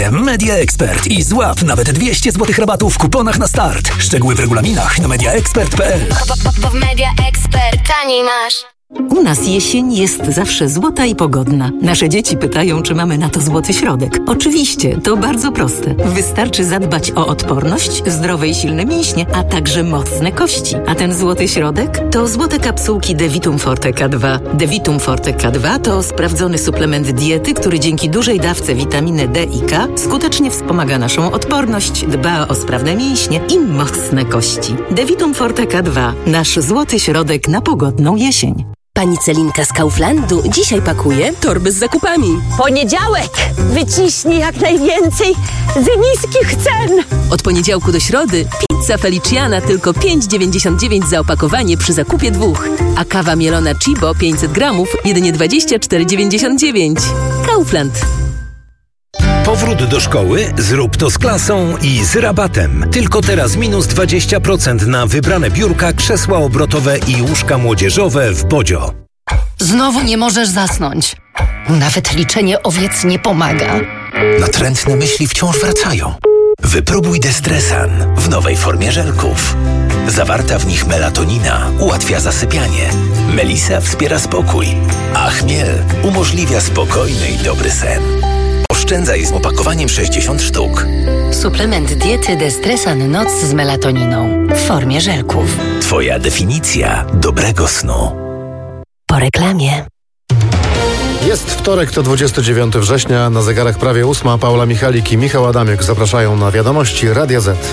Media Expert i złap nawet 200 zł rabatu w kuponach na start. Szczegóły w regulaminach na mediaexpert.pl. W Media Expert taniej masz. U nas jesień jest zawsze złota i pogodna. Nasze dzieci pytają, czy mamy na to złoty środek. Oczywiście, to bardzo proste. Wystarczy zadbać o odporność, zdrowe i silne mięśnie, a także mocne kości. A ten złoty środek to złote kapsułki Devitum Forte K2. Devitum Forte K2 to sprawdzony suplement diety, który dzięki dużej dawce witaminy D i K skutecznie wspomaga naszą odporność, dba o sprawne mięśnie i mocne kości. Devitum Forte K2. Nasz złoty środek na pogodną jesień. Pani Celinka z Kauflandu dzisiaj pakuje torby z zakupami. Poniedziałek! Wyciśnij jak najwięcej z niskich cen! Od poniedziałku do środy pizza Feliciana tylko 5,99 za opakowanie przy zakupie 2. A kawa mielona Chibo 500 gramów jedynie 24,99. Kaufland. Powrót do szkoły? Zrób to z klasą i z rabatem. Tylko teraz minus 20% na wybrane biurka, krzesła obrotowe i łóżka młodzieżowe w Bodzio. Znowu nie możesz zasnąć. Nawet liczenie owiec nie pomaga. Natrętne myśli wciąż wracają. Wypróbuj Destresan w nowej formie żelków. Zawarta w nich melatonina ułatwia zasypianie. Melisa wspiera spokój, a chmiel umożliwia spokojny i dobry sen. Oszczędzaj z opakowaniem 60 sztuk. Suplement diety Destresan Noc z melatoniną w formie żelków. Twoja definicja dobrego snu. Po reklamie. Jest wtorek, to 29 września, na zegarach prawie 8. Paula Michalik i Michał Adamiuk zapraszają na wiadomości Radia Z.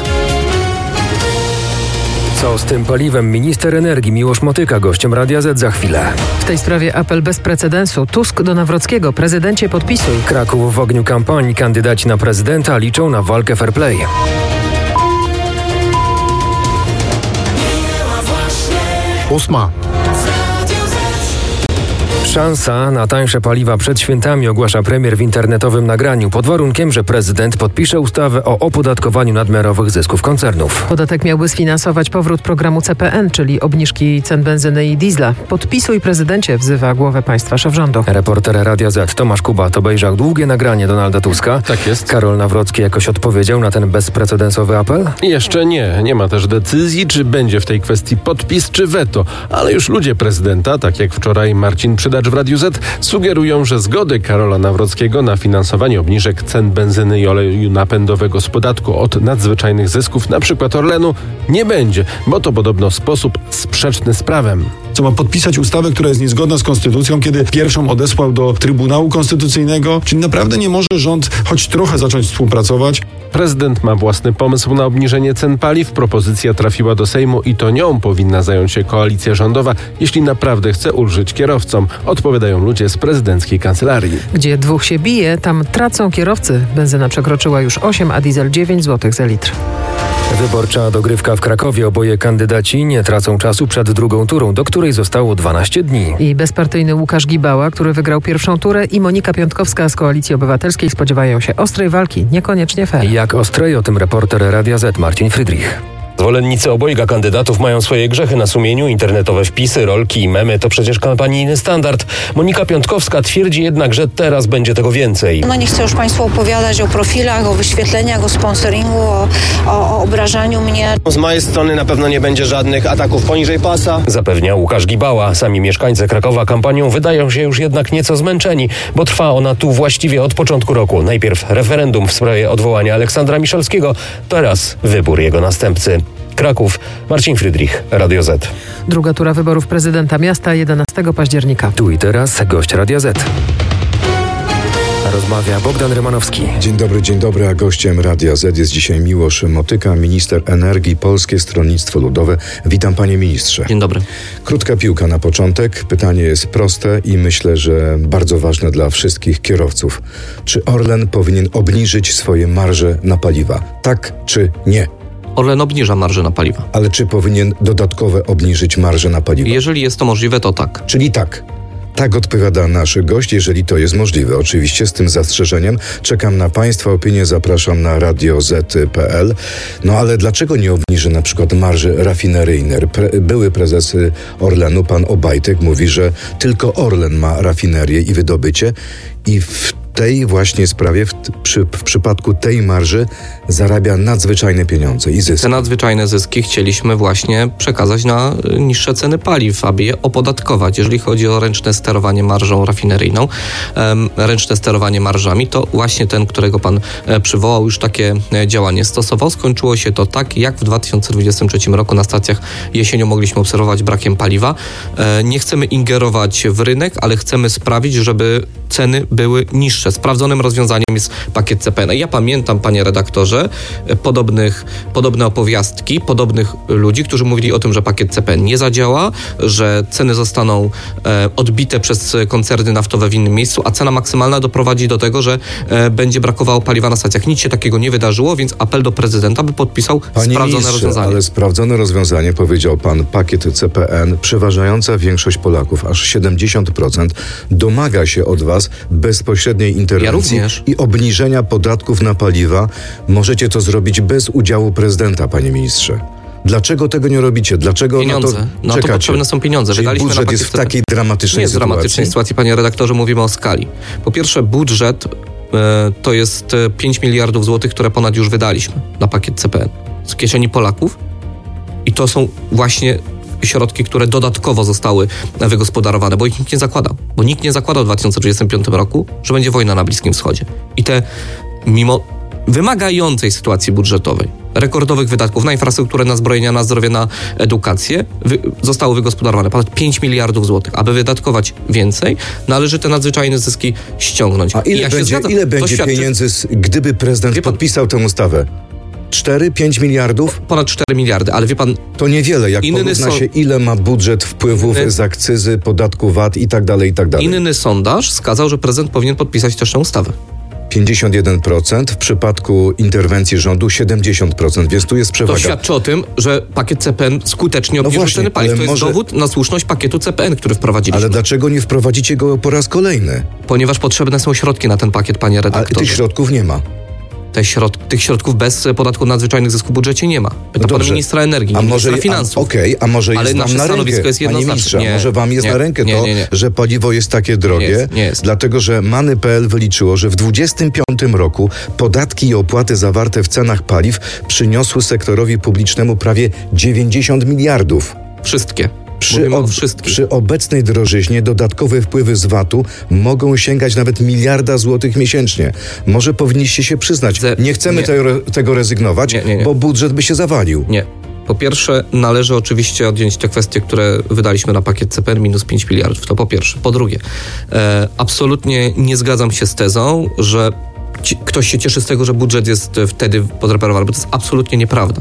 Co z tym paliwem? Minister energii Miłosz Motyka gościem Radia Z za chwilę. W tej sprawie apel bez precedensu. Tusk do Nawrockiego. Prezydencie, podpisuj. Kraków w ogniu kampanii. Kandydaci na prezydenta liczą na walkę fair play. Ósma. Szansa na tańsze paliwa przed świętami ogłasza premier w internetowym nagraniu, pod warunkiem, że prezydent podpisze ustawę o opodatkowaniu nadmiarowych zysków koncernów. Podatek miałby sfinansować powrót programu CPN, czyli obniżki cen benzyny i diesla. Podpisuj, prezydencie, wzywa głowę państwa szef rządu. Reporter Radia Z Tomasz Kubat obejrzał długie nagranie Donalda Tuska. Tak jest. Karol Nawrocki jakoś odpowiedział na ten bezprecedensowy apel? Jeszcze nie. Nie ma też decyzji, czy będzie w tej kwestii podpis czy weto. Ale już ludzie prezydenta, tak jak wczoraj Marcin Przydacz w Radiu Z, sugerują, że zgody Karola Nawrockiego na finansowanie obniżek cen benzyny i oleju napędowego z podatku od nadzwyczajnych zysków, np. Orlenu, nie będzie, bo to podobno sposób sprzeczny z prawem. Co ma podpisać ustawę, która jest niezgodna z konstytucją, kiedy pierwszą odesłał do Trybunału Konstytucyjnego? Czyli naprawdę nie może rząd choć trochę zacząć współpracować? Prezydent ma własny pomysł na obniżenie cen paliw. Propozycja trafiła do Sejmu i to nią powinna zająć się koalicja rządowa, jeśli naprawdę chce ulżyć kierowcom, odpowiadają ludzie z prezydenckiej kancelarii. Gdzie dwóch się bije, tam tracą kierowcy. Benzyna przekroczyła już 8, a diesel 9 zł za litr. Wyborcza dogrywka w Krakowie. Oboje kandydaci nie tracą czasu przed drugą turą, do której zostało 12 dni. I bezpartyjny Łukasz Gibała, który wygrał pierwszą turę, i Monika Piątkowska z Koalicji Obywatelskiej spodziewają się ostrej walki, niekoniecznie fair. Jak ostrej, o tym reporter Radia Z Marcin Friedrich. Zwolennicy obojga kandydatów mają swoje grzechy na sumieniu. Internetowe wpisy, rolki i memy to przecież kampanijny standard. Monika Piątkowska twierdzi jednak, że teraz będzie tego więcej. Nie chcę już Państwu opowiadać o profilach, o wyświetleniach, o sponsoringu, o obrażaniu mnie. Z mojej strony na pewno nie będzie żadnych ataków poniżej pasa. Zapewnia Łukasz Gibała. Sami mieszkańcy Krakowa kampanią wydają się już jednak nieco zmęczeni, bo trwa ona tu właściwie od początku roku. Najpierw referendum w sprawie odwołania Aleksandra Miszalskiego, teraz wybór jego następcy. Kraków, Marcin Friedrich, Radio Z. Druga tura wyborów prezydenta miasta 11 października. Tu i teraz gość Radia Z. Rozmawia Bogdan Rymanowski. Dzień dobry, a gościem Radia Z jest dzisiaj Miłosz Motyka, minister energii, Polskie Stronnictwo Ludowe. Witam, panie ministrze. Dzień dobry. Krótka piłka na początek. Pytanie jest proste i myślę, że bardzo ważne dla wszystkich kierowców. Czy Orlen powinien obniżyć swoje marże na paliwa? Tak czy nie? Orlen obniża marże na paliwa. Ale czy powinien dodatkowe obniżyć marże na paliwa? Jeżeli jest to możliwe, to tak. Czyli tak. Tak odpowiada nasz gość, jeżeli to jest możliwe. Oczywiście z tym zastrzeżeniem. Czekam na Państwa opinię, zapraszam na radioz.pl. No ale dlaczego nie obniży na przykład marży rafineryjnej? Były prezes Orlenu, pan Obajtek, mówi, że tylko Orlen ma rafinerię i wydobycie i w tej właśnie sprawie, w przypadku tej marży zarabia nadzwyczajne pieniądze i zyski. Te nadzwyczajne zyski chcieliśmy właśnie przekazać na niższe ceny paliw, aby je opodatkować. Jeżeli chodzi o ręczne sterowanie marżą rafineryjną, ręczne sterowanie marżami, to właśnie ten, którego pan przywołał, już takie działanie stosował. Skończyło się to tak, jak w 2023 roku na stacjach jesienią mogliśmy obserwować brakiem paliwa. Nie chcemy ingerować w rynek, ale chcemy sprawić, żeby ceny były niższe. Sprawdzonym rozwiązaniem jest pakiet CPN. Ja pamiętam, panie redaktorze, podobne opowiastki, podobnych ludzi, którzy mówili o tym, że pakiet CPN nie zadziała, że ceny zostaną odbite przez koncerny naftowe w innym miejscu, a cena maksymalna doprowadzi do tego, że będzie brakowało paliwa na stacjach. Nic się takiego nie wydarzyło, więc apel do prezydenta, by podpisał sprawdzone rozwiązanie. Ale sprawdzone rozwiązanie, powiedział pan, pakiet CPN, przeważająca większość Polaków, aż 70%, domaga się od was bezpośredniej interwencji i obniżenia podatków na paliwa. Możecie to zrobić bez udziału prezydenta, panie ministrze. Dlaczego tego nie robicie? Dlaczego pieniądze. Na to potrzebne są pieniądze. Czyli wydaliśmy budżet na jest w takiej dramatycznej sytuacji? Nie jest dramatycznej sytuacji, panie redaktorze, mówimy o skali. Po pierwsze, budżet to jest 5 miliardów złotych, które ponad już wydaliśmy na pakiet CPN. Z kieszeni Polaków. I to są właśnie środki, które dodatkowo zostały wygospodarowane, bo ich nikt nie zakładał. Bo nikt nie zakładał w 2025 roku, że będzie wojna na Bliskim Wschodzie. I te, mimo wymagającej sytuacji budżetowej, rekordowych wydatków na infrastrukturę, na zbrojenia, na zdrowie, na edukację, zostało wygospodarowane ponad 5 miliardów złotych. Aby wydatkować więcej, należy te nadzwyczajne zyski ściągnąć. A ile będzie pieniędzy, gdyby prezydent podpisał tę ustawę? 4-5 miliardów? Ponad 4 miliardy, ale wie pan... To niewiele, jak porówna się, ile ma budżet wpływów z akcyzy, podatku VAT i tak dalej, i tak dalej. Inny sondaż wskazał, że prezydent powinien podpisać też tę ustawę. 51%, w przypadku interwencji rządu 70%, więc tu jest przewaga. To świadczy o tym, że pakiet CPN skutecznie obniżył ceny paliw. To jest dowód na słuszność pakietu CPN, który wprowadziliśmy. Ale dlaczego nie wprowadzicie go po raz kolejny? Ponieważ potrzebne są środki na ten pakiet, panie redaktorze. Ale tych środków nie ma. Tych środków bez podatku nadzwyczajnych zysku w budżecie nie ma. Pyta pan ministra energii, ministra finansów. A może jest wam na rękę, jest panie ministrze, może wam jest na rękę że paliwo jest takie drogie, nie jest. Dlatego, że Many.pl wyliczyło, że w 2025 roku podatki i opłaty zawarte w cenach paliw przyniosły sektorowi publicznemu prawie 90 miliardów. Wszystkie. Przy obecnej drożyźnie dodatkowe wpływy z VAT-u mogą sięgać nawet miliarda złotych miesięcznie. Może powinniście się przyznać, nie chcemy tego rezygnować, bo budżet by się zawalił. Nie. Po pierwsze, należy oczywiście odjąć te kwestie, które wydaliśmy na pakiet CPN, minus 5 miliardów. To po pierwsze. Po drugie, absolutnie nie zgadzam się z tezą, że ktoś się cieszy z tego, że budżet jest wtedy podreperowany, bo to jest absolutnie nieprawda.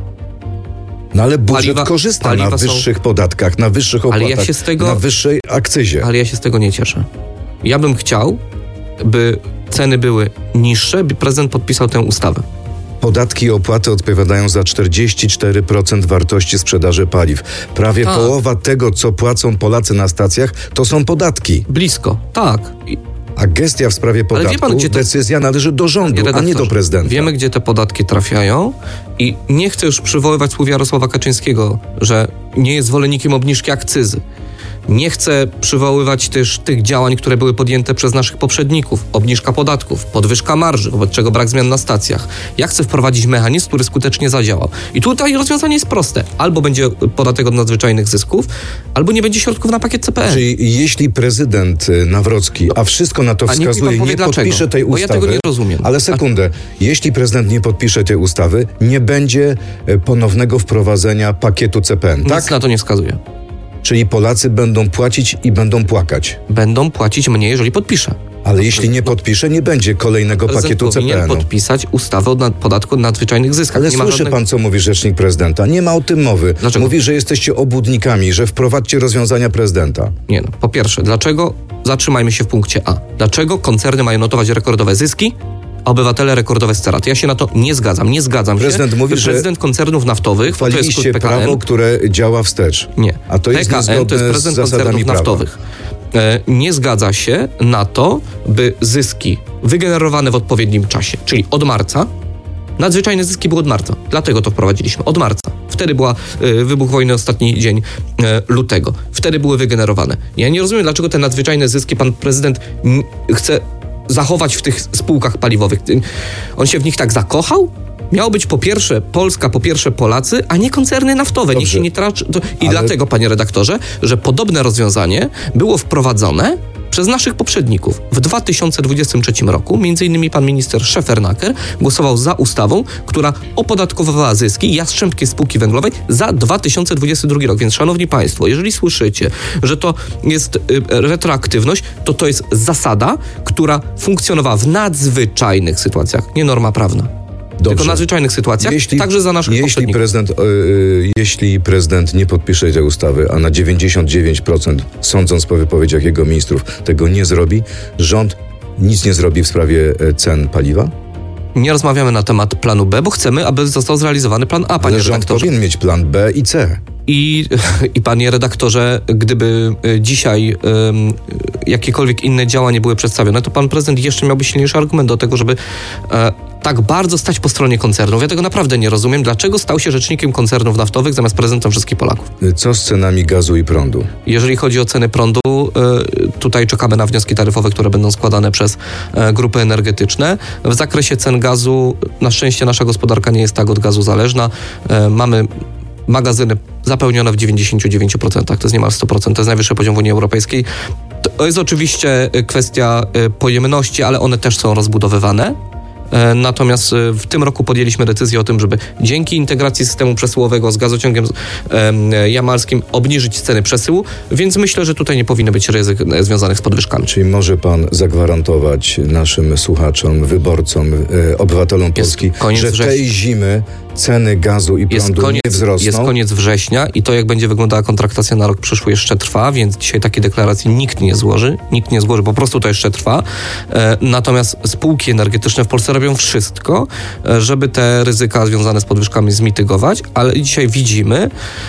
No ale budżet korzysta na wyższych podatkach, na wyższych opłatach, na wyższej akcyzie. Ale ja się z tego nie cieszę. Ja bym chciał, by ceny były niższe, by prezydent podpisał tę ustawę. Podatki i opłaty odpowiadają za 44% wartości sprzedaży paliw. Prawie połowa tego, co płacą Polacy na stacjach, to są podatki. Blisko, tak. A gestia w sprawie podatku, decyzja należy do rządu, a nie do prezydenta. Wiemy, gdzie te podatki trafiają i nie chcę już przywoływać słów Jarosława Kaczyńskiego, że nie jest zwolennikiem obniżki akcyzy. Nie chcę przywoływać też tych działań, które były podjęte przez naszych poprzedników. Obniżka podatków, podwyżka marży, wobec czego brak zmian na stacjach. Ja chcę wprowadzić mechanizm, który skutecznie zadziałał. I tutaj rozwiązanie jest proste. Albo będzie podatek od nadzwyczajnych zysków, albo nie będzie środków na pakiet CPN. Czyli jeśli prezydent Nawrocki, a wszystko na to wskazuje, nie podpisze tej ustawy... Bo ja tego nie rozumiem. Ale sekundę. Jeśli prezydent nie podpisze tej ustawy, nie będzie ponownego wprowadzenia pakietu CPN, tak? Nic na to nie wskazuje. Czyli Polacy będą płacić i będą płakać. Będą płacić mniej, jeżeli podpisze. Ale jeśli nie podpisze, nie będzie kolejnego pakietu CPN-u. Powinien podpisać ustawę o podatku od nadzwyczajnych zyskach. Ale słyszy pan, co mówi rzecznik prezydenta. Nie ma o tym mowy. Dlaczego? Mówi, że jesteście obłudnikami, że wprowadźcie rozwiązania prezydenta. Nie no. Po pierwsze, dlaczego? Zatrzymajmy się w punkcie A. Dlaczego koncerny mają notować rekordowe zyski, a obywatele rekordowe straty? Ja się na to nie zgadzam. Nie zgadzam prezydent się. Mówi, że prezydent koncernów naftowych, to jest PKN, prawo, które działa wstecz. Nie. A to jest PKN to jest prezydent koncernów naftowych. Nie zgadza się na to, by zyski wygenerowane w odpowiednim czasie, czyli od marca, nadzwyczajne zyski były od marca. Dlatego to wprowadziliśmy. Od marca. Wtedy była wybuch wojny, ostatni dzień lutego. Wtedy były wygenerowane. Ja nie rozumiem, dlaczego te nadzwyczajne zyski pan prezydent chce zachować w tych spółkach paliwowych. On się w nich tak zakochał? Miało być po pierwsze Polska, po pierwsze Polacy, a nie koncerny naftowe. Niech się nie traci. I dlatego, panie redaktorze, że podobne rozwiązanie było wprowadzone przez naszych poprzedników. W 2023 roku, między innymi pan minister Szefernaker głosował za ustawą, która opodatkowywała zyski jastrzębskiej spółki węglowej za 2022 rok. Więc szanowni państwo, jeżeli słyszycie, że to jest retroaktywność, to jest zasada, która funkcjonowała w nadzwyczajnych sytuacjach, nie norma prawna. Dobrze. Tylko w nadzwyczajnych sytuacjach, także za naszych poprzedników. Jeśli prezydent nie podpisze tej ustawy, a na 99%, sądząc po wypowiedziach jego ministrów, tego nie zrobi, rząd nic nie zrobi w sprawie cen paliwa? Nie rozmawiamy na temat planu B, bo chcemy, aby został zrealizowany plan A, panie redaktorze. Rząd powinien mieć plan B i C. I panie redaktorze, gdyby dzisiaj jakiekolwiek inne działania były przedstawione, to pan prezydent jeszcze miałby silniejszy argument do tego, żeby tak bardzo stać po stronie koncernów. Ja tego naprawdę nie rozumiem. Dlaczego stał się rzecznikiem koncernów naftowych zamiast prezydentem wszystkich Polaków? Co z cenami gazu i prądu? Jeżeli chodzi o ceny prądu, tutaj czekamy na wnioski taryfowe, które będą składane przez grupy energetyczne. W zakresie cen gazu, na szczęście nasza gospodarka nie jest tak od gazu zależna. Mamy magazyny zapełnione w 99%, to jest niemal 100%, to jest najwyższy poziom w Unii Europejskiej. To jest oczywiście kwestia pojemności, ale one też są rozbudowywane. Natomiast w tym roku podjęliśmy decyzję o tym, żeby dzięki integracji systemu przesyłowego z gazociągiem jamalskim obniżyć ceny przesyłu, więc myślę, że tutaj nie powinno być ryzyk związanych z podwyżkami. Czyli może pan zagwarantować naszym słuchaczom, wyborcom, obywatelom Polski, że tej zimy ceny gazu i prądu nie wzrosną? Jest koniec września i to, jak będzie wyglądała kontraktacja na rok przyszły, jeszcze trwa, więc dzisiaj takiej deklaracji nikt nie złoży, po prostu to jeszcze trwa. Natomiast spółki energetyczne w Polsce robią wszystko, żeby te ryzyka związane z podwyżkami zmitygować, ale dzisiaj widzimy,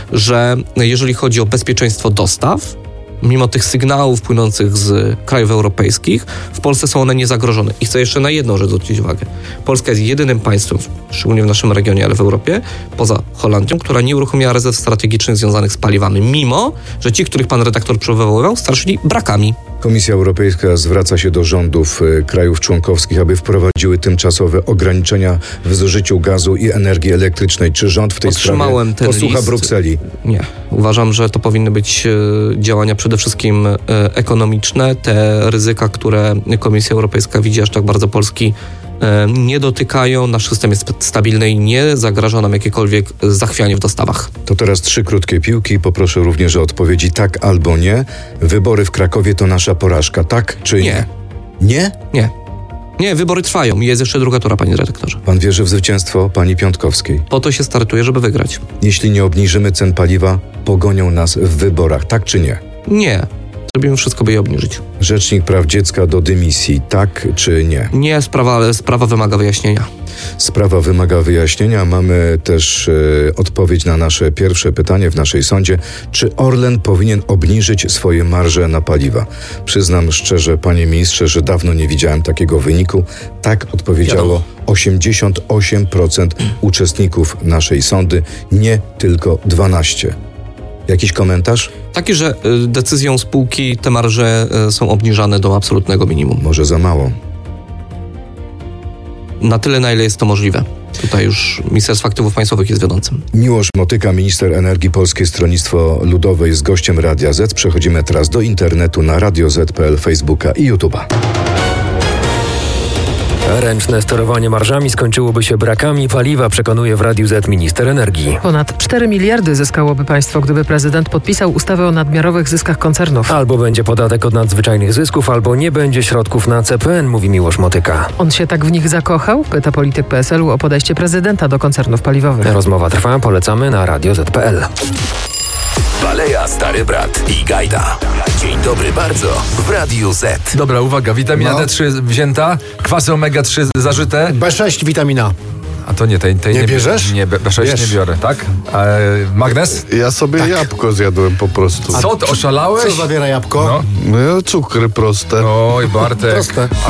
że jeżeli chodzi o bezpieczeństwo dostaw, mimo tych sygnałów płynących z krajów europejskich, w Polsce są one niezagrożone. I chcę jeszcze na jedną rzecz zwrócić uwagę. Polska jest jedynym państwem, szczególnie w naszym regionie, ale w Europie, poza Holandią, która nie uruchomiła rezerw strategicznych związanych z paliwami, mimo że ci, których pan redaktor przywoływał, straszyli brakami. Komisja Europejska zwraca się do rządów krajów członkowskich, aby wprowadziły tymczasowe ograniczenia w zużyciu gazu i energii elektrycznej. Czy rząd w tej sprawie posłucha Brukseli? Nie. Uważam, że to powinny być działania przede wszystkim ekonomiczne. Te ryzyka, które Komisja Europejska widzi, aż tak bardzo Polski nie dotykają. Nasz system jest stabilny i nie zagraża nam jakiekolwiek zachwianie w dostawach. To teraz 3 krótkie piłki. Poproszę również o odpowiedzi tak albo nie. Wybory w Krakowie to nasza porażka, tak czy nie? Nie? Nie. Nie, wybory trwają i jest jeszcze druga tura, panie redaktorze. Pan wierzy w zwycięstwo pani Piątkowskiej? Po to się startuje, żeby wygrać. Jeśli nie obniżymy cen paliwa, pogonią nas w wyborach, tak czy nie? Nie. Zrobimy wszystko, by je obniżyć. Rzecznik Praw Dziecka do dymisji, tak czy nie? Nie, sprawa wymaga wyjaśnienia. Sprawa wymaga wyjaśnienia. Mamy też odpowiedź na nasze pierwsze pytanie w naszej sądzie. Czy Orlen powinien obniżyć swoje marże na paliwa? Przyznam szczerze, panie ministrze, że dawno nie widziałem takiego wyniku. Tak odpowiedziało 88% uczestników naszej sądy, nie tylko 12%. Jakiś komentarz? Taki, że decyzją spółki te marże są obniżane do absolutnego minimum. Może za mało. Na tyle, na ile jest to możliwe. Tutaj już Ministerstwo Aktywów Państwowych jest wiodącym. Miłosz Motyka, minister energii, Polskie Stronnictwo Ludowe, jest gościem Radia Z. Przechodzimy teraz do internetu na radioz.pl, Facebooka i YouTube'a. Ręczne sterowanie marżami skończyłoby się brakami paliwa, przekonuje w Radiu Z minister energii. Ponad 4 miliardy zyskałoby państwo, gdyby prezydent podpisał ustawę o nadmiarowych zyskach koncernów. Albo będzie podatek od nadzwyczajnych zysków, albo nie będzie środków na CPN, mówi Miłosz Motyka. On się tak w nich zakochał? Pyta polityk PSL-u o podejście prezydenta do koncernów paliwowych. Rozmowa trwa, polecamy na radioz.pl. Baleja, Stary Brat i Gajda. Dzień dobry bardzo w Radiu Z. Dobra, uwaga, witamina D3 wzięta, kwasy omega-3 zażyte. B6 witamina. A to nie, tej nie bierzesz? Nie, B6 nie biorę, tak? Magnes? Ja sobie jabłko zjadłem po prostu. Co, ty oszalałeś? Co zawiera jabłko? No, cukry proste. Oj, Bartek. Proste.